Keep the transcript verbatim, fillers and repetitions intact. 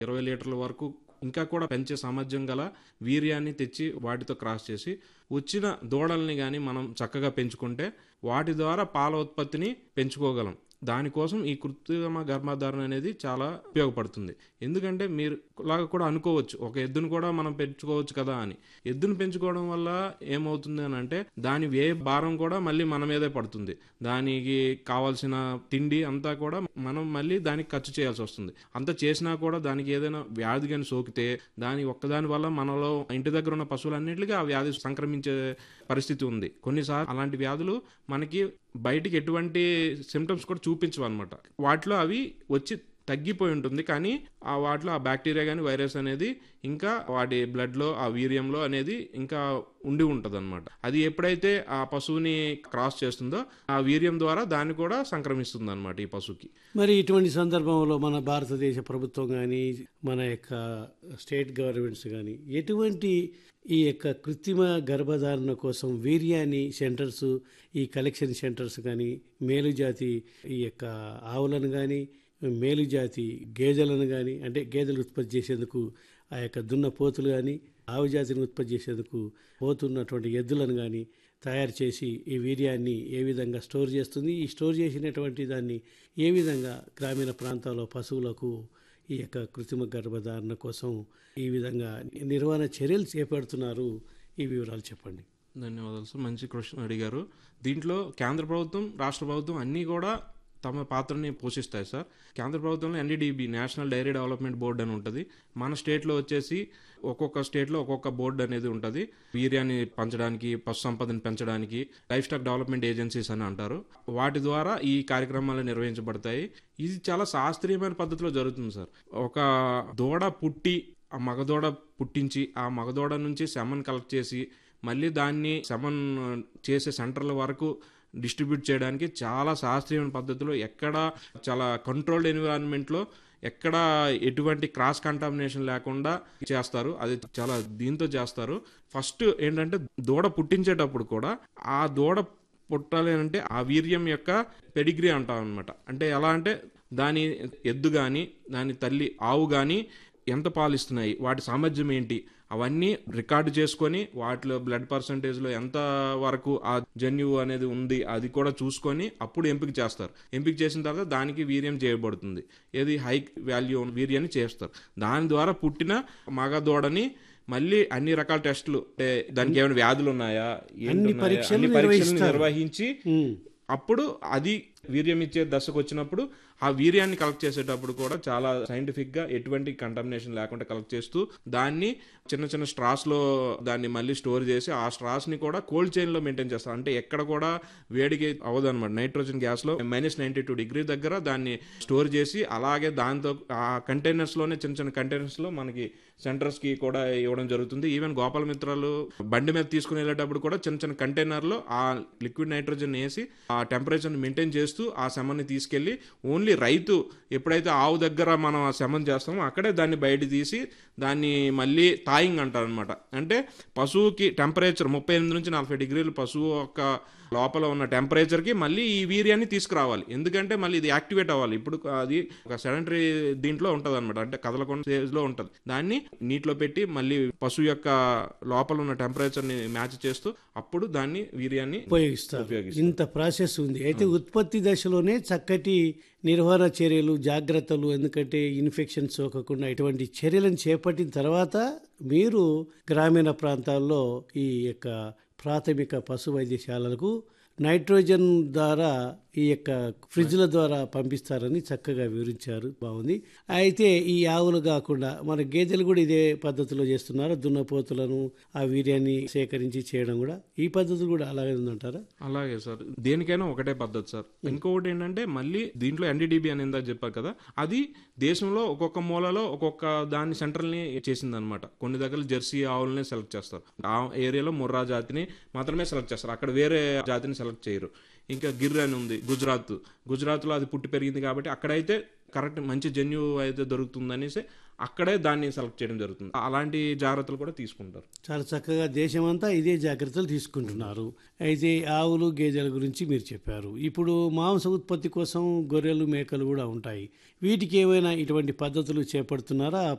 ఇరవై లీటర్ల వరకు ఇంకా కూడా పెంచే సామర్థ్యం గల వీర్యాన్ని తెచ్చి వాటితో క్రాస్ చేసి వచ్చిన దూడల్ని కానీ మనం చక్కగా పెంచుకుంటే వాటి ద్వారా పాల ఉత్పత్తిని పెంచుకోగలం. దానికోసం ఈ కృత్రిమ గర్భధారణ అనేది చాలా ఉపయోగపడుతుంది. ఎందుకంటే మీరు లాగా కూడా అనుకోవచ్చు, ఒక ఎద్దును కూడా మనం పెంచుకోవచ్చు కదా అని. ఎద్దును పెంచుకోవడం వల్ల ఏమవుతుంది అని అంటే దాని వ్యయ భారం కూడా మళ్ళీ మన మీదే పడుతుంది. దానికి కావాల్సిన తిండి అంతా కూడా మనం మళ్ళీ దానికి ఖర్చు చేయాల్సి వస్తుంది. అంత చేసినా కూడా దానికి ఏదైనా వ్యాధి కానీ సోకితే దాని ఒక్కదాని వల్ల మనలో ఇంటి దగ్గర ఉన్న పశువులన్నింటికి ఆ వ్యాధి సంక్రమించే పరిస్థితి ఉంది. కొన్నిసార్లు అలాంటి వ్యాధులు మనకి బయటికి ఎటువంటి సిమ్టమ్స్ కూడా చూపించవు అనమాట. వాటిలో అవి వచ్చి తగ్గిపోయి ఉంటుంది, కానీ ఆ వాటిలో ఆ బ్యాక్టీరియా కానీ వైరస్ అనేది ఇంకా వాటి బ్లడ్లో ఆ వీర్యంలో అనేది ఇంకా ఉండి ఉంటుంది అనమాట. అది ఎప్పుడైతే ఆ పశువుని క్రాస్ చేస్తుందో ఆ వీర్యం ద్వారా దాన్ని కూడా సంక్రమిస్తుంది అనమాట ఈ పశువుకి. మరి ఇటువంటి సందర్భంలో మన భారతదేశ ప్రభుత్వం కానీ మన యొక్క స్టేట్ గవర్నమెంట్స్ కానీ ఎటువంటి ఈ యొక్క కృత్రిమ గర్భధారణ కోసం వీర్యాన్ని సెంటర్స్, ఈ కలెక్షన్ సెంటర్స్ కానీ మేలుజాతి ఈ యొక్క ఆవులను కానీ మేలుజాతి గేదెలను కానీ, అంటే గేదెలు ఉత్పత్తి చేసేందుకు ఆ యొక్క దున్న పోతులు కానీ ఆవు జాతిని ఉత్పత్తి చేసేందుకు పోతున్నటువంటి ఎద్దులను కానీ తయారు చేసి ఈ వీర్యాన్ని ఏ విధంగా స్టోర్ చేస్తుంది, ఈ స్టోర్ చేసినటువంటి దాన్ని ఏ విధంగా గ్రామీణ ప్రాంతాల్లో పశువులకు ఈ యొక్క కృత్రిమ గర్భధారణ కోసం ఈ విధంగా నిర్వహణ చర్యలు చేపడుతున్నారు, ఈ వివరాలు చెప్పండి. ధన్యవాదాలు సార్, మంచి క్వశ్చన్ అడిగారు. దీంట్లో కేంద్ర ప్రభుత్వం రాష్ట్ర ప్రభుత్వం అన్నీ కూడా తమ పాత్రని పోషిస్తాయి సార్. కేంద్ర ప్రభుత్వంలో NDDB national dairy development board అని ఉంటుంది. మన స్టేట్లో వచ్చేసి ఒక్కొక్క స్టేట్లో ఒక్కొక్క బోర్డు అనేది ఉంటుంది. వీర్యాన్ని పెంచడానికి, పశు సంపదను పెంచడానికి లైఫ్ స్టాక్ డెవలప్మెంట్ ఏజెన్సీస్ అని అంటారు. వాటి ద్వారా ఈ కార్యక్రమాలు నిర్వహించబడతాయి. ఇది చాలా శాస్త్రీయమైన పద్ధతిలో జరుగుతుంది సార్. ఒక దూడ పుట్టి ఆ మగదూడ పుట్టించి ఆ మగదూడ నుంచి సెమన్ కలెక్ట్ చేసి మళ్ళీ దాన్ని సెమన్ చేసే సెంటర్ల వరకు డిస్ట్రిబ్యూట్ చేయడానికి చాలా శాస్త్రీయమైన పద్ధతిలో, ఎక్కడ చాలా కంట్రోల్డ్ ఎన్విరాన్మెంట్లో, ఎక్కడ ఎటువంటి క్రాస్ కంటామినేషన్ లేకుండా చేస్తారు. అది చాలా దీంతో చేస్తారు. ఫస్ట్ ఏంటంటే దూడ పుట్టించేటప్పుడు కూడా ఆ దూడ పుట్టాలి అంటే ఆ వీర్యం యొక్క పెడిగ్రీ అంటాం అనమాట. అంటే ఎలా అంటే దాని ఎద్దు కానీ దాని తల్లి ఆవు కానీ ఎంత పాలిస్తున్నాయి, వాటి సామర్థ్యం ఏంటి, అవన్నీ రికార్డు చేసుకొని వాటిలో బ్లడ్ పర్సంటేజ్లో ఎంత వరకు ఆ జన్యువు అనేది ఉంది అది కూడా చూసుకొని అప్పుడు ఎంపిక చేస్తారు. ఎంపిక చేసిన తర్వాత దానికి వీర్యం చేయబడుతుంది. ఏది హై వాల్యూ వీర్యాన్ని చేస్తారు. దాని ద్వారా పుట్టిన మగ దూడని మళ్ళీ అన్ని రకాల టెస్టులు, అంటే దానికి ఏమైనా వ్యాధులు ఉన్నాయా, అన్ని పరీక్షలు నిర్వహించి అప్పుడు అది వీర్యం ఇచ్చే దశకు వచ్చినప్పుడు ఆ వీర్యాన్ని కలెక్ట్ చేసేటప్పుడు కూడా చాలా సైంటిఫిక్ గా ఎటువంటి కంటామినేషన్ లేకుండా కలెక్ట్ చేస్తూ దాన్ని చిన్న చిన్న స్ట్రాస్ లో దాన్ని మళ్ళీ స్టోర్ చేసి ఆ స్ట్రాస్ ని కూడా కోల్డ్ చైన్ లో మెయింటైన్ చేస్తారు. అంటే ఎక్కడ కూడా వేడికి అవ్వదు అనమాట. నైట్రోజన్ గ్యాస్ లో మైనస్ నైన్టీ టూ డిగ్రీ దగ్గర దాన్ని స్టోర్ చేసి అలాగే దాంతో ఆ కంటైనర్స్ లోనే చిన్న చిన్న కంటైనర్స్ లో మనకి సెంటర్స్ కి కూడా ఇవ్వడం జరుగుతుంది. ఈవెన్ గోపాల మిత్రాలు బండి మీద తీసుకుని వెళ్ళేటప్పుడు కూడా చిన్న చిన్న కంటైనర్ లో ఆ లిక్విడ్ నైట్రోజన్ వేసి ఆ టెంపరేచర్ మెయింటైన్ చేస్తూ ఆ సెమన్ని తీసుకెళ్లి ఓన్లీ రైతు ఎప్పుడైతే ఆవు దగ్గర మనం ఆ సెమన్ చేస్తామో అక్కడే దాన్ని బయట తీసి దాన్ని మళ్ళీ తాయింగ్ అంటారు అనమాట. అంటే పశువుకి టెంపరేచర్ ముప్పై ఎనిమిది నుంచి నలభై డిగ్రీలు పశువు యొక్క లోపల ఉన్న టెంపరేచర్కి మళ్ళీ ఈ వీర్యాన్ని తీసుకురావాలి. ఎందుకంటే మళ్ళీ ఇది యాక్టివేట్ అవ్వాలి. ఇప్పుడు అది ఒక సెడెంటరీ దీంట్లో ఉంటుంది అనమాట, అంటే కదలకుండా స్టేజ్లో ఉంటుంది. దాన్ని నీటిలో పెట్టి మళ్ళీ పశువు యొక్క లోపల ఉన్న టెంపరేచర్ని మ్యాచ్ చేస్తూ అప్పుడు దాన్ని వీర్యాన్ని ఉపయోగిస్తారు. ఇంత ప్రాసెస్ ఉంది. అయితే ఉత్పత్తి దశలోనే చక్కటి నిర్వహణ చర్యలు, జాగ్రత్తలు, ఎందుకంటే ఇన్ఫెక్షన్ సోకకుండా ఇటువంటి చర్యలను చేపట్టిన తర్వాత మీరు గ్రామీణ ప్రాంతాల్లో ఈ యొక్క ప్రాథమిక పశు వైద్యశాలలకు నైట్రోజన్ ద్వారా ఈ యొక్క ఫ్రిడ్జ్ల ద్వారా పంపిస్తారని చక్కగా వివరించారు. బాగుంది. అయితే ఈ ఆవులు కాకుండా మన గేదెలు కూడా ఇదే పద్ధతిలో చేస్తున్నారు. దున్నపోతులను ఆ వీర్యాన్ని సేకరించి చేయడం కూడా ఈ పద్ధతి కూడా అలాగే ఉందంటారా? అలాగే సార్, దేనికైనా ఒకటే పద్ధతి సార్. ఇంకొకటి ఏంటంటే మళ్ళీ దీంట్లో ఎన్డీడీబీ అని ఇందాక చెప్పారు కదా, అది దేశంలో ఒక్కొక్క మూలలో ఒక్కొక్క దాని సెంటర్ని చేసిందనమాట. కొన్ని దగ్గర జెర్సీ ఆవులనే సెలెక్ట్ చేస్తారు. ఆ ఏరియాలో ముర్రా జాతిని మాత్రమే సెలెక్ట్ చేస్తారు, అక్కడ వేరే జాతిని సెలెక్ట్ చేయరు. ఇంకా గిర్ అని ఉంది గుజరాత్, గుజరాత్లో అది పుట్టి పెరిగింది కాబట్టి అక్కడైతే కరెక్ట్ మంచి జన్యు అయితే దొరుకుతుందనేసి అక్కడే దాన్ని సెలెక్ట్ చేయడం జరుగుతుంది. అలాంటి జాగ్రత్తలు కూడా తీసుకుంటారు. చాలా చక్కగా దేశమంతా ఇదే జాగ్రత్తలు తీసుకుంటున్నారు. అయితే ఆవులు గేదెల గురించి మీరు చెప్పారు. ఇప్పుడు మాంస ఉత్పత్తి కోసం గొర్రెలు మేకలు కూడా ఉంటాయి. వీటికి ఏమైనా ఇటువంటి పద్ధతులు చేపడుతున్నారా? ఆ